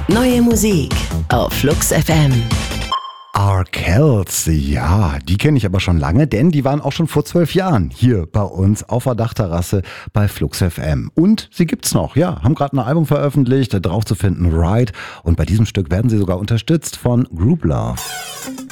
Neue Musik auf Flux FM. Arkells, ja, die kenne ich aber schon lange, denn die waren auch schon vor 12 Jahren hier bei uns auf der Dachterrasse bei Flux FM. Und sie gibt's noch, ja, haben gerade ein Album veröffentlicht, drauf zu finden Ride. Und bei diesem Stück werden sie sogar unterstützt von Group Love.